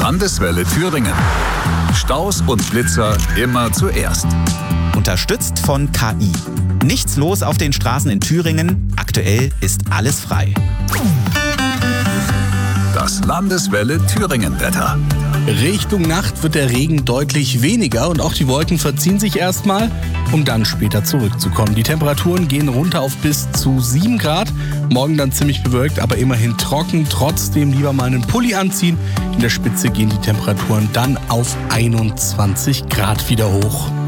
Landeswelle Thüringen. Staus und Blitzer immer zuerst. Unterstützt von KI. Nichts los auf den Straßen in Thüringen. Aktuell ist alles frei. Das Landeswelle Thüringen-Wetter. Richtung Nacht wird der Regen deutlich weniger und auch die Wolken verziehen sich erstmal, um dann später zurückzukommen. Die Temperaturen gehen runter auf bis zu 7 Grad. Morgen dann ziemlich bewölkt, aber immerhin trocken. Trotzdem lieber mal einen Pulli anziehen. In der Spitze gehen die Temperaturen dann auf 21 Grad wieder hoch.